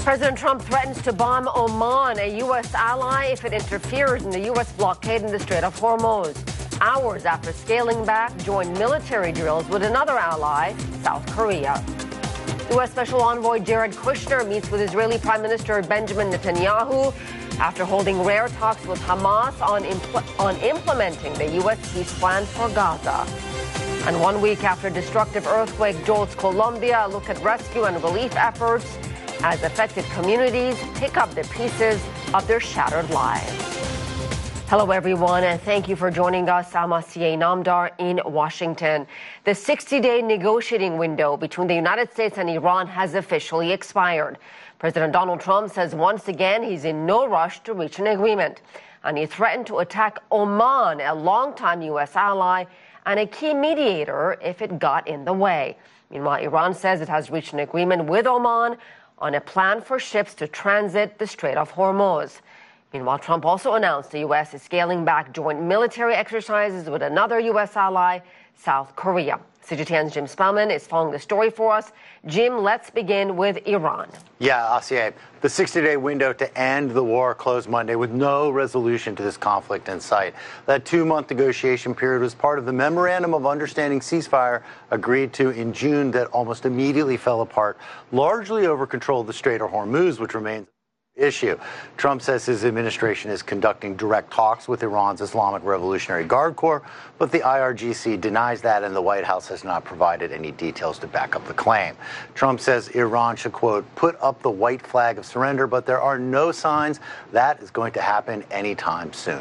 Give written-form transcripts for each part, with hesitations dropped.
President Trump threatens to bomb Oman, a U.S. ally, if it interferes in the U.S. blockade in the Strait of Hormuz. Hours after scaling back joint military drills with another ally, South Korea. U.S. Special Envoy Jared Kushner meets with Israeli Prime Minister Benjamin Netanyahu after holding rare talks with Hamas on implementing the U.S. peace plan for Gaza. And 1 week after destructive earthquake jolts Colombia, a look at rescue and relief efforts as affected communities pick up the pieces of their shattered lives. Hello, everyone, and thank you for joining us. I'm Asiye Namdar in Washington. The 60-day negotiating window between the United States and Iran has officially expired. President Donald Trump says once again he's in no rush to reach an agreement, and he threatened to attack Oman, a longtime U.S. ally and a key mediator, if it got in the way. Meanwhile, Iran says it has reached an agreement with Oman on a plan for ships to transit the Strait of Hormuz. Meanwhile, Trump also announced the U.S. is scaling back joint military exercises with another U.S. ally, South Korea. CGTN's Jim Spellman is following the story for us. Jim, let's begin with Iran. Yeah, Asiye, the 60-day window to end the war closed Monday with no resolution to this conflict in sight. That 2-month negotiation period was part of the Memorandum of Understanding ceasefire agreed to in June that almost immediately fell apart, largely over control of the Strait of Hormuz, which remains issue. Trump says his administration is conducting direct talks with Iran's Islamic Revolutionary Guard Corps, but the IRGC denies that, and the White House has not provided any details to back up the claim. Trump says Iran should, quote, put up the white flag of surrender, but there are no signs that is going to happen anytime soon.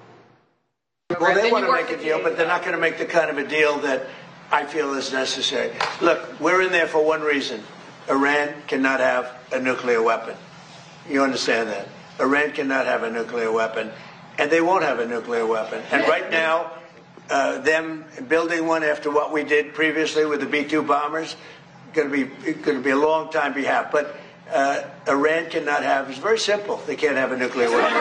Well, they want to make a deal, but they're not going to make the kind of a deal that I feel is necessary. Look, we're in there for one reason. Iran cannot have a nuclear weapon. You understand that? Iran cannot have a nuclear weapon, and they won't have a nuclear weapon. And right now, them building one after what we did previously with the B-2 bombers, going to be a long time behalf. But Iran cannot have. It's very simple. They can't have a nuclear weapon.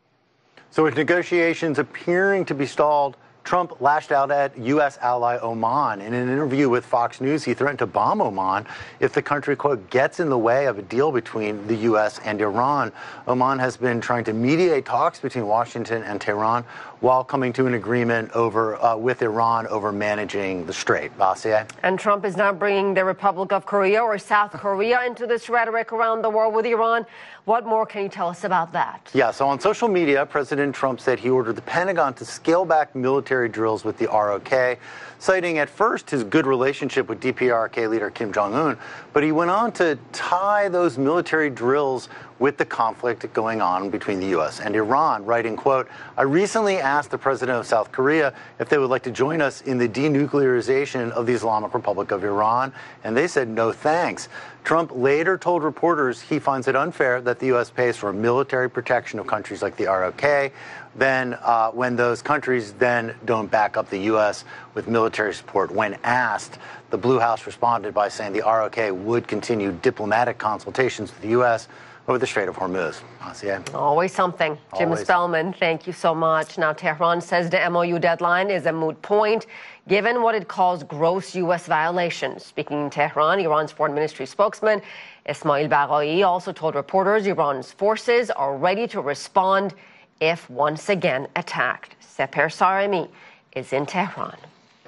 So with negotiations appearing to be stalled, Trump lashed out at U.S. ally Oman. In an interview with Fox News, he threatened to bomb Oman if the country, quote, gets in the way of a deal between the U.S. and Iran. Oman has been trying to mediate talks between Washington and Tehran while coming to an agreement with Iran over managing the strait. Asiye? And Trump is now bringing the Republic of Korea or South Korea into this rhetoric around the war with Iran. What more can you tell us about that? Yeah, so on social media, President Trump said he ordered the Pentagon to scale back military drills with the ROK, citing at first his good relationship with DPRK leader Kim Jong-un, but he went on to tie those military drills with the conflict going on between the U.S. and Iran, writing, quote, I recently asked the president of South Korea if they would like to join us in the denuclearization of the Islamic Republic of Iran, and they said no thanks. Trump later told reporters he finds it unfair that the U.S. pays for military protection of countries like the ROK, then when those countries then don't back up the U.S. with military support. When asked, the Blue House responded by saying the ROK would continue diplomatic consultations with the U.S. over the Strait of Hormuz. Asiye? Always something. Jim Spellman, thank you so much. Now, Tehran says the MOU deadline is a moot point, given what it calls gross U.S. violations. Speaking in Tehran, Iran's foreign ministry spokesman Ismail Baghai also told reporters Iran's forces are ready to respond if once again attacked. Seper Saremi is in Tehran.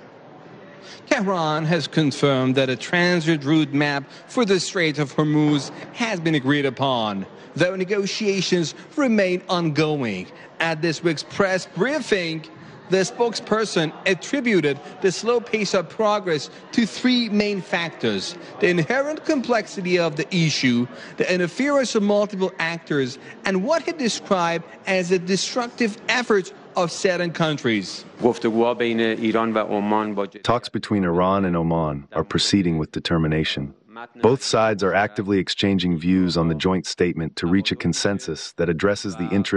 Tehran has confirmed that a transit route map for the Strait of Hormuz has been agreed upon, though negotiations remain ongoing. At this week's press briefing, the spokesperson attributed the slow pace of progress to 3 main factors: the inherent complexity of the issue, the interference of multiple actors, and what he described as the destructive efforts of certain countries. Talks between Iran and Oman are proceeding with determination. Both sides are actively exchanging views on the joint statement to reach a consensus that addresses the interests